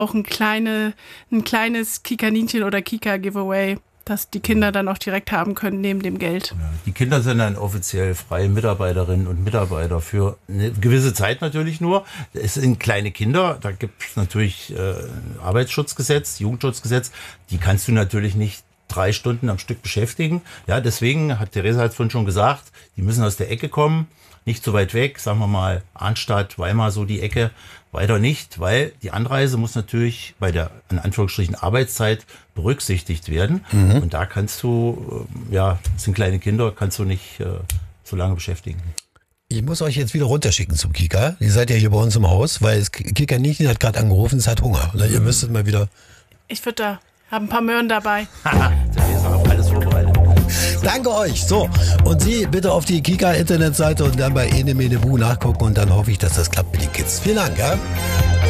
auch ein kleines Kikaninchen oder Kika-Giveaway, das die Kinder dann auch direkt haben können neben dem Geld. Ja, die Kinder sind dann offiziell freie Mitarbeiterinnen und Mitarbeiter für eine gewisse Zeit natürlich nur. Es sind kleine Kinder, da gibt es natürlich Arbeitsschutzgesetz, Jugendschutzgesetz, die kannst du natürlich nicht 3 Stunden am Stück beschäftigen. Ja, deswegen hat Theresa vorhin schon gesagt, die müssen aus der Ecke kommen, nicht so weit weg, sagen wir mal Arnstadt, Weimar, so die Ecke, weiter nicht, weil die Anreise muss natürlich bei der, in Anführungsstrichen, Arbeitszeit berücksichtigt werden. Und da kannst du, das sind kleine Kinder, kannst du nicht so lange beschäftigen. Ich muss euch jetzt wieder runterschicken zum Kika. Ihr seid ja hier bei uns im Haus, weil das Kika-Nichtchen hat gerade angerufen, es hat Hunger. Oder ihr müsstet mal wieder... Ich habe ein paar Möhren dabei. Theresa, alles vorbereitet. Danke euch. So, und Sie bitte auf die Kika-Internetseite und dann bei Ene Mene Bu nachgucken und dann hoffe ich, dass das klappt mit den Kids. Vielen Dank. Ja?